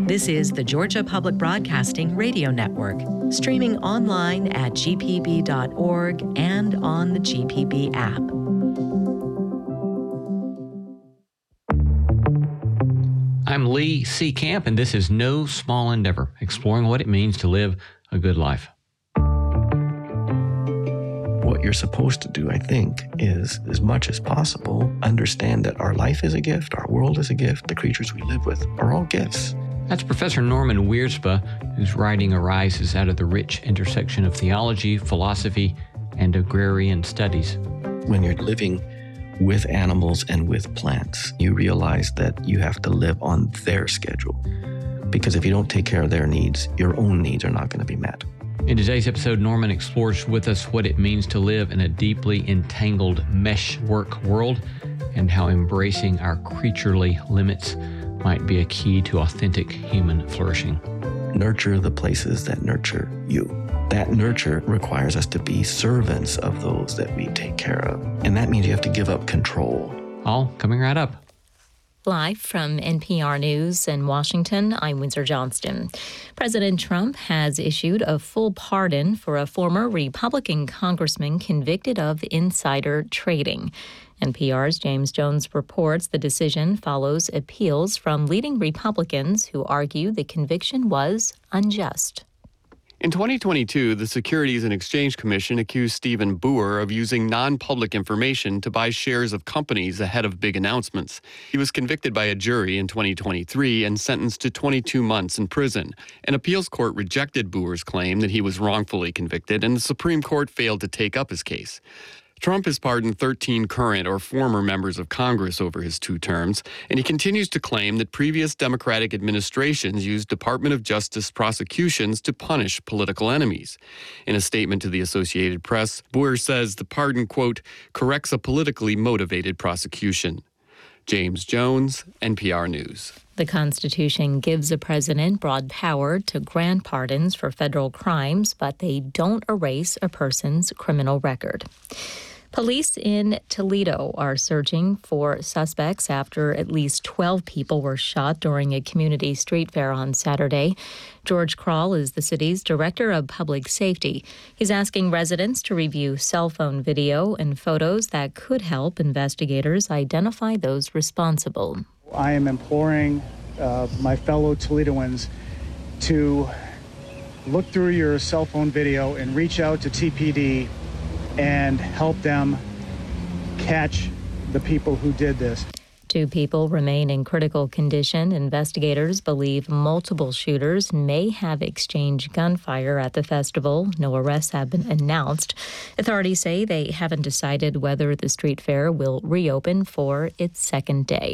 This is the Georgia Public Broadcasting Radio Network, streaming online at gpb.org and on the GPB app. I'm Lee C. Camp, and this is No Small Endeavor, exploring what it means to live a good life. What you're supposed to do, I think, is, as much as possible, understand that our life is a gift, our world is a gift, the creatures we live with are all gifts. That's Professor Norman Wiersbe, whose writing arises out of the rich intersection of theology, philosophy, and agrarian studies. When you're living with animals and with plants, you realize that you have to live on their schedule. Because if you don't take care of their needs, your own needs are not going to be met. In today's episode, Norman explores with us what it means to live in a deeply entangled meshwork world and how embracing our creaturely limits might be a key to authentic human flourishing. Nurture the places that nurture you. That nurture requires us to be servants of those that we take care of. And that means you have to give up control. All coming right up. Live from NPR News in Washington, I'm Windsor Johnston. President Trump has issued a full pardon for a former Republican congressman convicted of insider trading. NPR's James Jones reports the decision follows appeals from leading Republicans who argue the conviction was unjust. In 2022, the Securities and Exchange Commission accused Stephen Boer of using non-public information to buy shares of companies ahead of big announcements. He was convicted by a jury in 2023 and sentenced to 22 months in prison. An appeals court rejected Boer's claim that he was wrongfully convicted, and the Supreme Court failed to take up his case. Trump has pardoned 13 current or former members of Congress over his 2 terms, and he continues to claim that previous Democratic administrations used Department of Justice prosecutions to punish political enemies. In a statement to the Associated Press, Boer says the pardon, quote, corrects a politically motivated prosecution. James Jones, NPR News. The Constitution gives a president broad power to grant pardons for federal crimes, but they don't erase a person's criminal record. Police in Toledo are searching for suspects after at least 12 people were shot during a community street fair on Saturday. George Krall is the city's director of public safety. He's asking residents to review cell phone video and photos that could help investigators identify those responsible. I am imploring my fellow Toledoans to look through your cell phone video and reach out to TPD and help them catch the people who did this. 2 people remain in critical condition. Investigators believe multiple shooters may have exchanged gunfire at the festival. No arrests have been announced. Authorities say they haven't decided whether the street fair will reopen for its second day.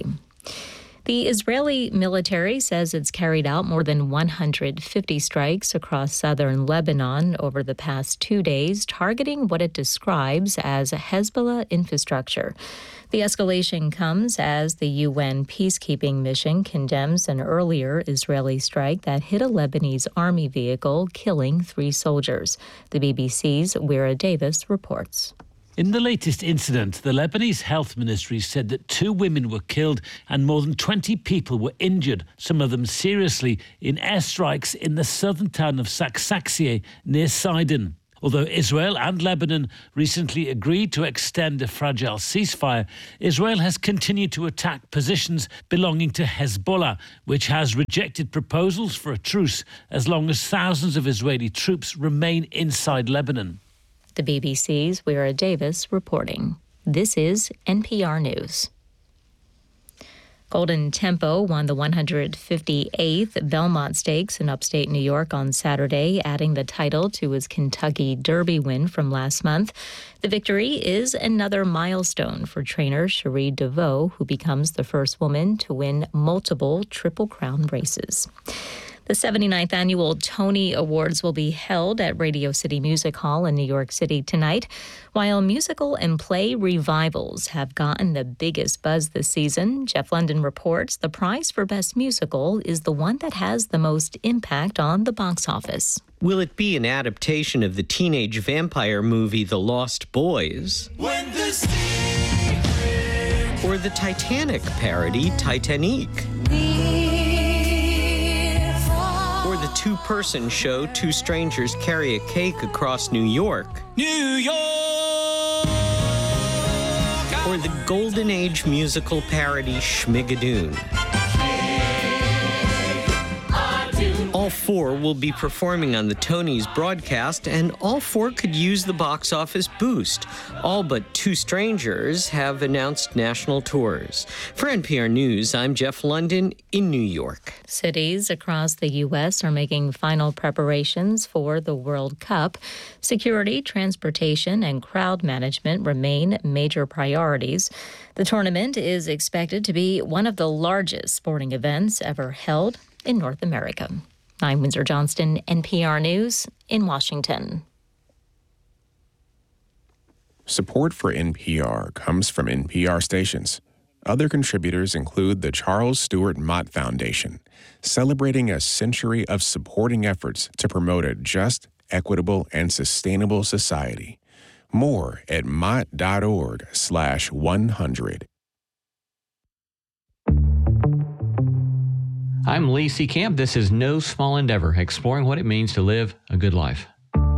The Israeli military says it's carried out more than 150 strikes across southern Lebanon over the past 2 days, targeting what it describes as a Hezbollah infrastructure. The escalation comes as the UN peacekeeping mission condemns an earlier Israeli strike that hit a Lebanese army vehicle, killing 3 soldiers. The BBC's Wira Davis reports. In the latest incident, the Lebanese Health Ministry said that 2 women were killed and more than 20 people were injured, some of them seriously, in airstrikes in the southern town of Saksaksieh near Sidon. Although Israel and Lebanon recently agreed to extend a fragile ceasefire, Israel has continued to attack positions belonging to Hezbollah, which has rejected proposals for a truce as long as thousands of Israeli troops remain inside Lebanon. The BBC's Wira Davis reporting. This is NPR News. Golden Tempo won the 158th Belmont Stakes in upstate New York on Saturday, adding the title to his Kentucky Derby win from last month. The victory is another milestone for trainer Cherie DeVoe, who becomes the first woman to win multiple Triple Crown races. The 79th Annual Tony Awards will be held at Radio City Music Hall in New York City tonight. While musical and play revivals have gotten the biggest buzz this season, Jeff London reports the prize for Best Musical is the one that has the most impact on the box office. Will it be an adaptation of the teenage vampire movie The Lost Boys? Or the Titanic parody Titanic? two-person show Two Strangers Carry a Cake Across New York. New York! Or the Golden Age musical parody Schmigadoon. All four will be performing on the Tonys broadcast, and all four could use the box office boost. All but Two Strangers have announced national tours. For NPR News, I'm Jeff London in New York. Cities across the U.S. are making final preparations for the World Cup. Security, transportation, and crowd management remain major priorities. The tournament is expected to be one of the largest sporting events ever held in North America. I'm Windsor Johnston, NPR News in Washington. Support for NPR comes from NPR stations. Other contributors include the Charles Stewart Mott Foundation, celebrating a century of supporting efforts to promote a just, equitable, and sustainable society. More at mott.org/100. I'm Lee Seacamp. This is No Small Endeavor, exploring what it means to live a good life.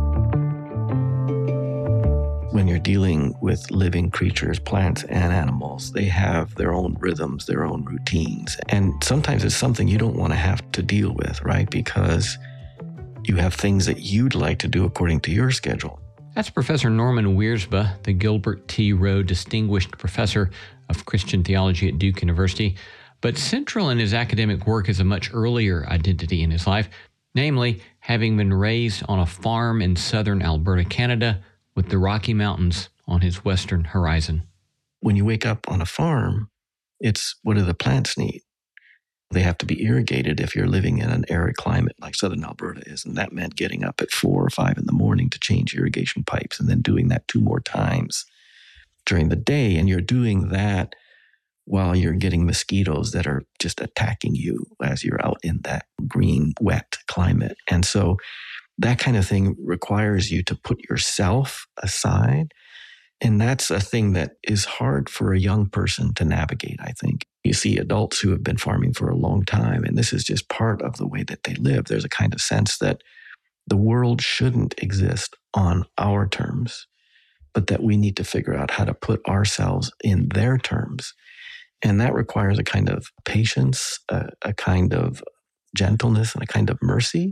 When you're dealing with living creatures, plants and animals, they have their own rhythms, their own routines. And sometimes it's something you don't want to have to deal with, right? Because you have things that you'd like to do according to your schedule. That's Professor Norman Wiersbe, the Gilbert T. Rowe Distinguished Professor of Christian Theology at Duke University. But central in his academic work is a much earlier identity in his life, namely having been raised on a farm in southern Alberta, Canada, with the Rocky Mountains on his western horizon. When you wake up on a farm, it's what do the plants need? They have to be irrigated if you're living in an arid climate like southern Alberta is, and that meant getting up at 4 or 5 in the morning to change irrigation pipes and then doing that 2 more times during the day, and you're doing that while you're getting mosquitoes that are just attacking you as you're out in that green, wet climate. And so that kind of thing requires you to put yourself aside. And that's a thing that is hard for a young person to navigate, I think. You see adults who have been farming for a long time, and this is just part of the way that they live. There's a kind of sense that the world shouldn't exist on our terms, but that we need to figure out how to put ourselves in their terms. And that requires a kind of patience, a kind of gentleness, and a kind of mercy.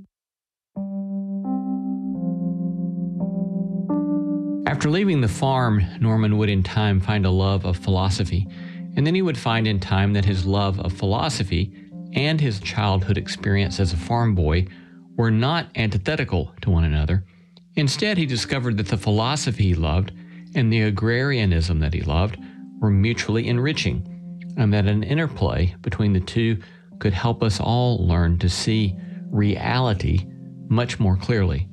After leaving the farm, Norman would in time find a love of philosophy, and then he would find in time that his love of philosophy and his childhood experience as a farm boy were not antithetical to one another. Instead, he discovered that the philosophy he loved and the agrarianism that he loved were mutually enriching, and that an interplay between the two could help us all learn to see reality much more clearly.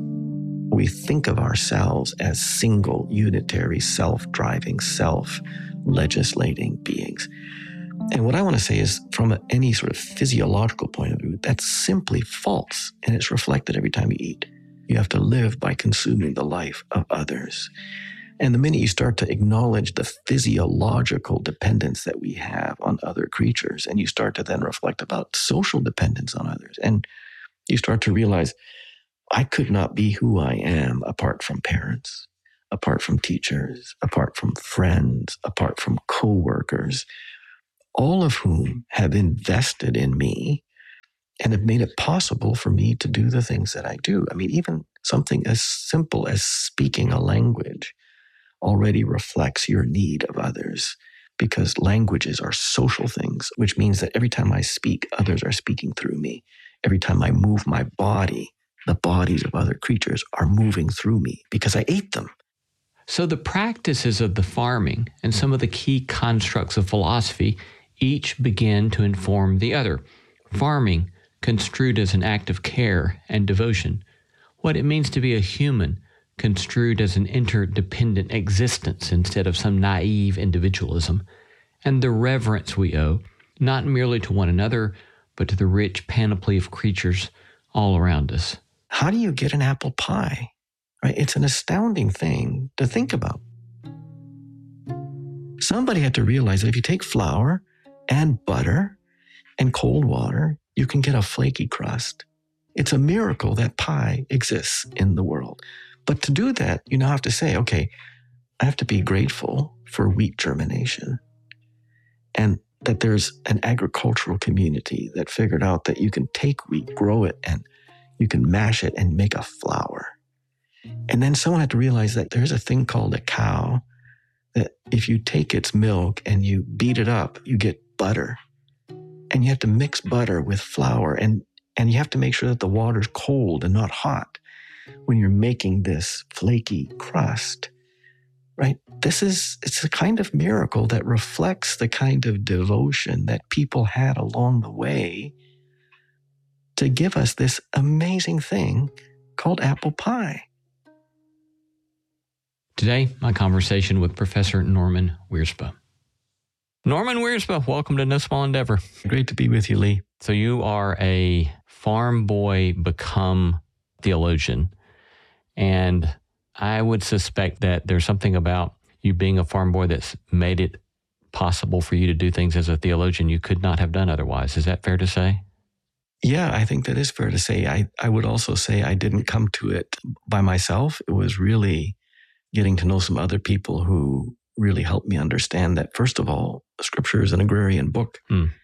We think of ourselves as single, unitary, self-driving, self-legislating beings. And what I want to say is, from any sort of physiological point of view, that's simply false, and it's reflected every time you eat. You have to live by consuming the life of others. And the minute you start to acknowledge the physiological dependence that we have on other creatures, and you start to then reflect about social dependence on others, and you start to realize, I could not be who I am apart from parents, apart from teachers, apart from friends, apart from coworkers, all of whom have invested in me and have made it possible for me to do the things that I do. I mean, even something as simple as speaking a language already reflects your need of others, because languages are social things, which means that every time I speak, others are speaking through me. Every time I move my body, the bodies of other creatures are moving through me because I ate them. So the practices of the farming and some of the key constructs of philosophy each begin to inform the other. Farming, construed as an act of care and devotion. What it means to be a human, construed as an interdependent existence instead of some naive individualism, and the reverence we owe, not merely to one another, but to the rich panoply of creatures all around us. How do you get an apple pie? Right? It's an astounding thing to think about. Somebody had to realize that if you take flour and butter and cold water, you can get a flaky crust. It's a miracle that pie exists in the world. But to do that, you now have to say, okay, I have to be grateful for wheat germination, and that there's an agricultural community that figured out that you can take wheat, grow it, and you can mash it and make a flour. And then someone had to realize that there's a thing called a cow, that if you take its milk and you beat it up, you get butter. And you have to mix butter with flour, and you have to make sure that the water's cold and not hot when you're making this flaky crust, right? It's a kind of miracle that reflects the kind of devotion that people had along the way to give us this amazing thing called apple pie. Today, my conversation with Professor Norman Wiersbe. Norman Wiersbe, welcome to No Small Endeavor. Great to be with you, Lee. So you are a farm boy become theologian, and I would suspect that there's something about you being a farm boy that's made it possible for you to do things as a theologian you could not have done otherwise. Is that fair to say? Yeah, I think that is fair to say. I would also say I didn't come to it by myself. It was really getting to know some other people who really helped me understand that, first of all, Scripture is an agrarian book.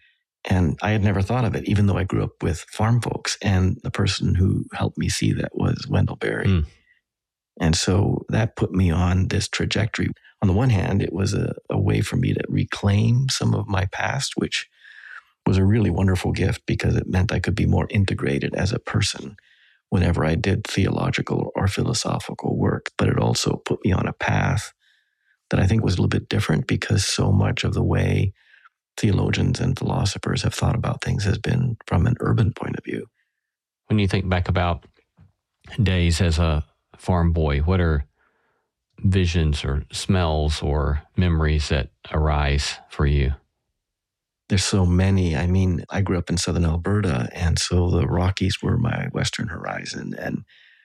And I had never thought of it, even though I grew up with farm folks. And the person who helped me see that was Wendell Berry. And so that put me on this trajectory. On the one hand, it was a way for me to reclaim some of my past, which was a really wonderful gift because it meant I could be more integrated as a person whenever I did theological or philosophical work. But it also put me on a path that I think was a little bit different because so much of the way theologians and philosophers have thought about things has been from an urban point of view. When you think back about days as a farm boy, what are visions or smells or memories that arise for you? There's so many. I mean, I grew up in southern Alberta, and so the Rockies were my western horizon, and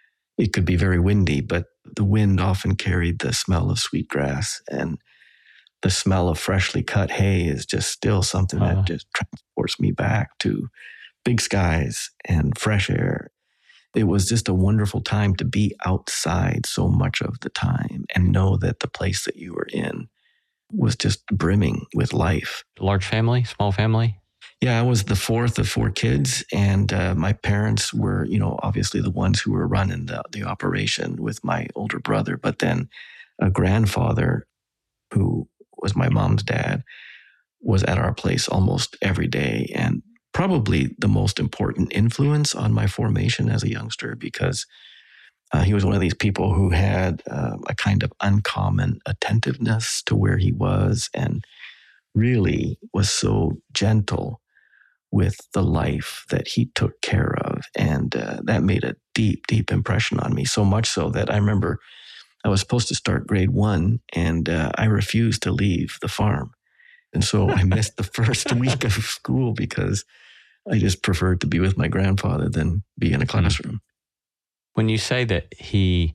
it could be very windy, but the wind often carried the smell of sweetgrass, and the smell of freshly cut hay is just still something that just transports me back to big skies and fresh air. It was just a wonderful time to be outside so much of the time and know that the place that you were in was just brimming with life. Large family, small family? Yeah, I was the fourth of four kids, and my parents were, obviously the ones who were running the operation with my older brother, but then a grandfather who was my mom's dad was at our place almost every day, and probably the most important influence on my formation as a youngster because he was one of these people who had a kind of uncommon attentiveness to where he was and really was so gentle with the life that he took care of. And that made a deep, deep impression on me, so much so that I remember I was supposed to start grade 1 and I refused to leave the farm. And so I missed the first week of school because I just preferred to be with my grandfather than be in a classroom. When you say that he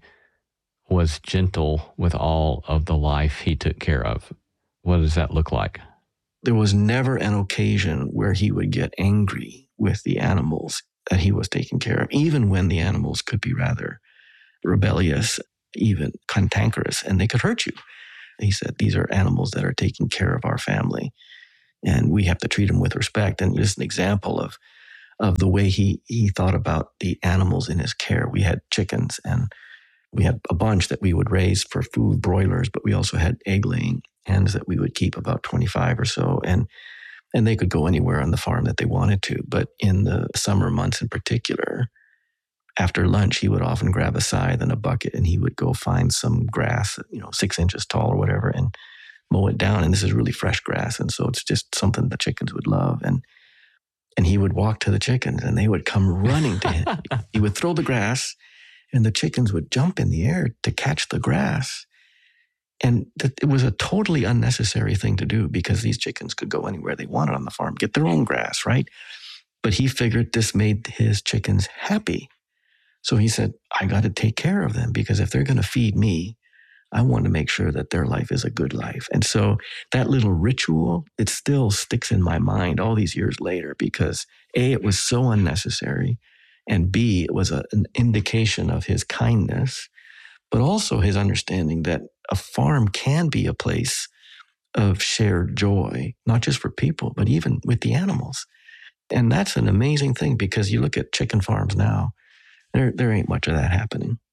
was gentle with all of the life he took care of, what does that look like? There was never an occasion where he would get angry with the animals that he was taking care of, even when the animals could be rather rebellious, even cantankerous, and they could hurt you. He said, these are animals that are taking care of our family, and we have to treat them with respect. And just an example of the way he thought about the animals in his care. We had chickens, and we had a bunch that we would raise for food, broilers, but we also had egg-laying hens that we would keep, about 25 or so, and they could go anywhere on the farm that they wanted to. But in the summer months in particular, after lunch, he would often grab a scythe and a bucket, and he would go find some grass, 6 inches tall or whatever, and mow it down. And this is really fresh grass, and so it's just something the chickens would love. And he would walk to the chickens, and they would come running to him. He would throw the grass, and the chickens would jump in the air to catch the grass. And it was a totally unnecessary thing to do because these chickens could go anywhere they wanted on the farm, get their own grass, right? But he figured this made his chickens happy. So he said, I got to take care of them because if they're going to feed me, I want to make sure that their life is a good life. And so that little ritual, it still sticks in my mind all these years later because A, it was so unnecessary, And B, it was an indication of his kindness, but also his understanding that a farm can be a place of shared joy, not just for people, but even with the animals. And that's an amazing thing, because you look at chicken farms now, there ain't much of that happening.